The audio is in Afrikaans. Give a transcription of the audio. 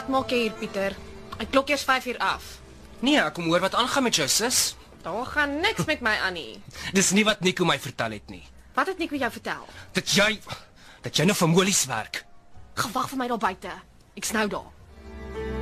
Wat maak jy hier, Pieter? Ek klok eers 5 uur af. Nee, ek kom hoor wat aangaan met jou sus. Daar gaan niks met my aan nie. Dis nie wat Nico my vertel het nie. Wat het Nico jou vertel? Dat jy nou vir Molies werk. Gewag vir my daar buite. Ek's nou daar.